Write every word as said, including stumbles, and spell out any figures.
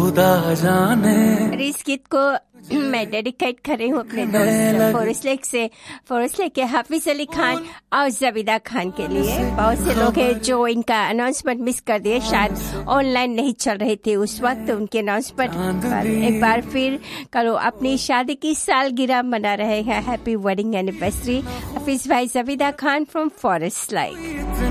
खुदा जाने। और इस गीत को मैं डेडिकेट कर रही हूँ अपने दोस्त फॉरेस्ट लेक से फॉरेस्ट लेक के हाफिज अली खान और जबीदा खान के लिए। बहुत से लोग हैं जो इनका अनाउंसमेंट मिस कर दिए, शायद ऑनलाइन नहीं चल रही थी उस वक्त उनके अनाउंसमेंट। एक बार फिर कल अपनी शादी की सालगिरह मना रहे हैं। हैप्पी वेडिंग एनिवर्सरी हाफिज भाई जबीदा खान फ्रॉम फॉरेस्ट लेक।